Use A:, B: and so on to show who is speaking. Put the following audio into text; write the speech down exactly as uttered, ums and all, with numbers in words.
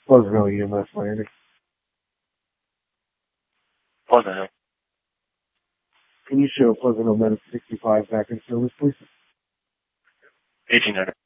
A: Pleasant Hill E M S Landing.
B: Pleasant Hill.
A: Can you show Pleasant Hill Medic sixty-five back in service, please?
B: eighteen hundred.